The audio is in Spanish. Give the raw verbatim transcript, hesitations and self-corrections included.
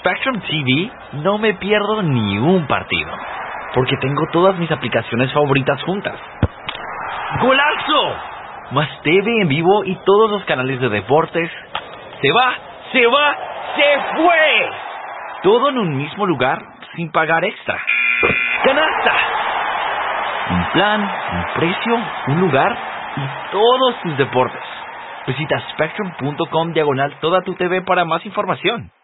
Spectrum T V no me pierdo ni un partido, porque tengo todas mis aplicaciones favoritas juntas. ¡Golazo! Más T V en vivo y todos los canales de deportes. ¡Se va! ¡Se va! ¡Se fue! Todo en un mismo lugar sin pagar extra. ¡Canasta! Un plan, un precio, un lugar y todos tus deportes. Visita spectrum punto com diagonal toda tu T V para más información.